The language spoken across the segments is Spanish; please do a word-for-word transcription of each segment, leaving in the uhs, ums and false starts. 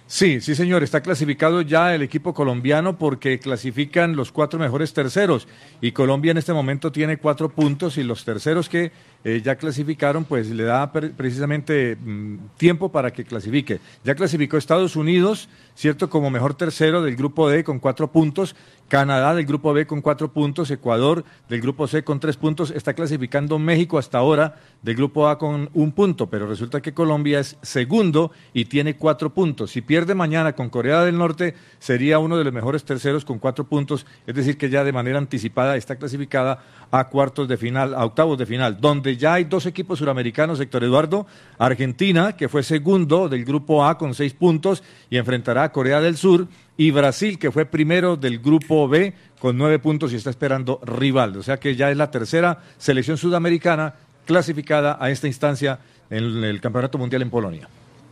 Sí, sí señor, está clasificado ya el equipo colombiano porque clasifican los cuatro mejores terceros y Colombia en este momento tiene cuatro puntos y los terceros que eh, ya clasificaron pues le da per- precisamente mm, tiempo para que clasifique. Ya clasificó Estados Unidos, cierto, como mejor tercero del grupo D con cuatro puntos, Canadá del grupo B con cuatro puntos, Ecuador del grupo C con tres puntos, está clasificando México hasta ahora del grupo A con un punto, pero resulta que Colombia es segundo y tiene cuatro puntos. Si pierde mañana con Corea del Norte, sería uno de los mejores terceros con cuatro puntos, es decir, que ya de manera anticipada está clasificada a cuartos de final, a octavos de final, donde ya hay dos equipos suramericanos, Héctor Eduardo, Argentina, que fue segundo del grupo A con seis puntos y enfrentará a Corea del Sur, y Brasil, que fue primero del grupo B con nueve puntos y está esperando rival. O sea que ya es la tercera selección sudamericana clasificada a esta instancia en el Campeonato Mundial en Polonia.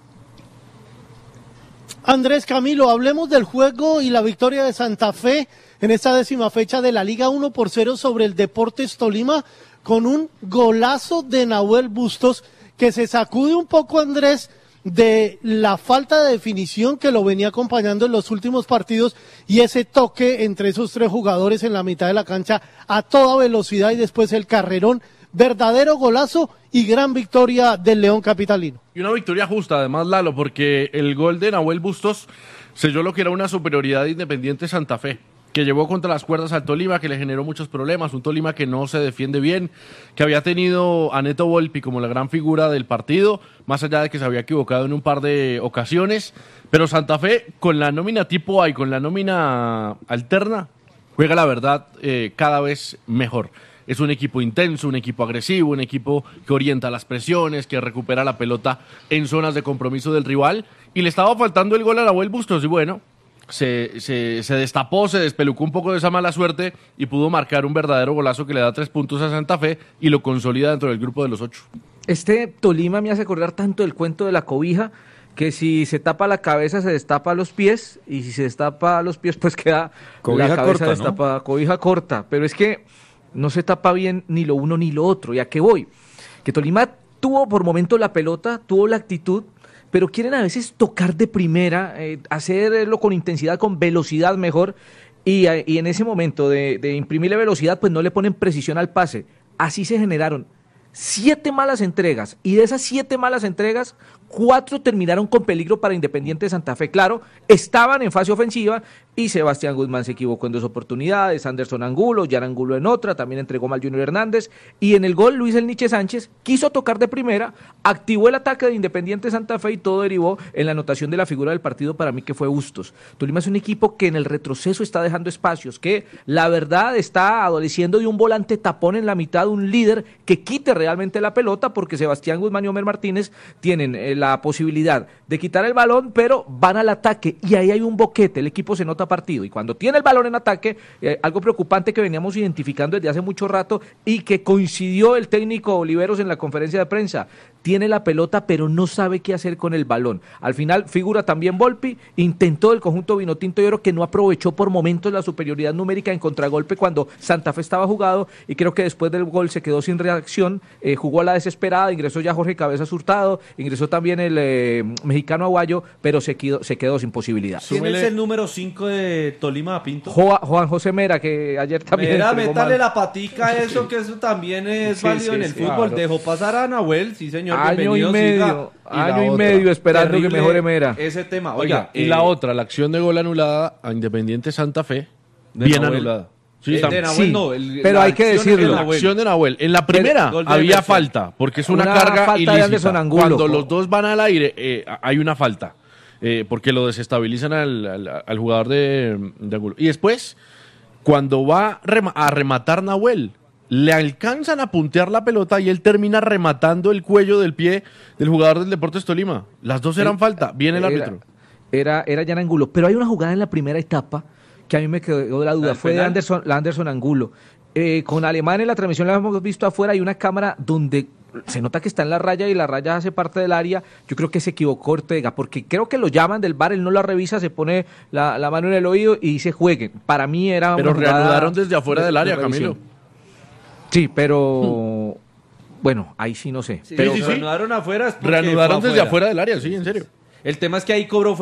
Andrés Camilo, hablemos del juego y la victoria de Santa Fe en esta décima fecha de la Liga, uno por cero sobre el Deportes Tolima, con un golazo de Nahuel Bustos que se sacude un poco, Andrés, de la falta de definición que lo venía acompañando en los últimos partidos y ese toque entre esos tres jugadores en la mitad de la cancha a toda velocidad y después el carrerón. Verdadero golazo y gran victoria del León capitalino. Y una victoria justa, además, Lalo, porque el gol de Nahuel Bustos selló lo que era una superioridad de Independiente Santa Fe, que llevó contra las cuerdas al Tolima, que le generó muchos problemas, un Tolima que no se defiende bien, que había tenido a Neto Volpi como la gran figura del partido, más allá de que se había equivocado en un par de ocasiones, pero Santa Fe, con la nómina tipo A y con la nómina alterna, juega la verdad eh, cada vez mejor. Es un equipo intenso, un equipo agresivo, un equipo que orienta las presiones, que recupera la pelota en zonas de compromiso del rival, y le estaba faltando el gol a Nahuel Bustos, y bueno, se, se, se destapó, se despelucó un poco de esa mala suerte y pudo marcar un verdadero golazo que le da tres puntos a Santa Fe y lo consolida dentro del grupo de los ocho. Este Tolima me hace acordar tanto del cuento de la cobija, que si se tapa la cabeza se destapa los pies, y si se destapa los pies pues queda cobija la cabeza corta, destapada, ¿no? Cobija corta, pero es que no se tapa bien ni lo uno ni lo otro. ¿Y a qué voy? Que Tolima tuvo por momentos la pelota, tuvo la actitud, pero quieren a veces tocar de primera, eh, hacerlo con intensidad, con velocidad mejor, y, y en ese momento de, de imprimirle velocidad, pues no le ponen precisión al pase. Así se generaron siete malas entregas, y de esas siete malas entregas, cuatro terminaron con peligro para Independiente Santa Fe. Claro, estaban en fase ofensiva y Sebastián Guzmán se equivocó en dos oportunidades, Anderson Angulo, Jan Angulo en otra, también entregó mal Junior Hernández, y en el gol Luis El Niche Sánchez quiso tocar de primera, activó el ataque de Independiente Santa Fe y todo derivó en la anotación de la figura del partido para mí, que fue Bustos. Tolima es un equipo que en el retroceso está dejando espacios, que la verdad está adoleciendo de un volante tapón en la mitad, un líder que quite realmente la pelota, porque Sebastián Guzmán y Homer Martínez tienen eh, la posibilidad de quitar el balón, pero van al ataque y ahí hay un boquete, el equipo se nota partido, y cuando tiene el balón en ataque, eh, algo preocupante que veníamos identificando desde hace mucho rato y que coincidió el técnico Oliveros en la conferencia de prensa, tiene la pelota pero no sabe qué hacer con el balón. Al final figura también Volpi, intentó el conjunto vinotinto y oro que no aprovechó por momentos la superioridad numérica en contragolpe cuando Santa Fe estaba jugado, y creo que después del gol se quedó sin reacción, eh, jugó a la desesperada, ingresó ya Jorge Cabezas Hurtado, ingresó también el eh, mexicano Aguayo, pero se quedó, se quedó sin posibilidad. ¿Quién es el número cinco de Tolima, Pinto? Jo, Juan José Mera, que ayer también... Mira, métale la patica a eso, que eso también es sí, válido sí, en el sí, fútbol. claro. Dejó pasar a Nahuel, sí señor, año y bienvenido, medio, siga. año y, y medio esperando Terrible que mejore Mera. Ese tema, Oiga, oiga. y eh, la otra, la acción de gol anulada a Independiente Santa Fe, bien Nahuel. anulada. Sí, Eh, de Nahuel sí, no, el- pero la hay que acción es de decirlo. la Nahuel. acción de Nahuel. En la primera gol de había Emerson. falta, porque es una, Una carga falta de ilícita. Anderson Angulo. Cuando los dos van al aire, eh, hay una falta, eh, porque lo desestabilizan al, al, al jugador de, de Angulo. Y después, cuando va rema- a rematar Nahuel, le alcanzan a puntear la pelota y él termina rematando el cuello del pie del jugador del Deportes Tolima. Las dos eran Él- falta. Viene el era- árbitro. Era, era Jan Angulo, pero hay una jugada en la primera etapa que a mí me quedó la duda, ¿La del fue de penal? Anderson, la Anderson Angulo. Eh, con Alemán en la transmisión la hemos visto afuera, hay una cámara donde se nota que está en la raya y la raya hace parte del área. Yo creo que se equivocó Ortega, porque creo que lo llaman del V A R, él no la revisa, se pone la, la mano en el oído y dice jueguen. Para mí era Pero una jugada reanudaron desde afuera de- del área, de revisión. Camilo. Sí, pero bueno, ahí sí no sé. Sí, pero sí, sí. reanudaron afuera. es porque Reanudaron fue desde afuera del área, sí, en serio. El tema es que ahí cobró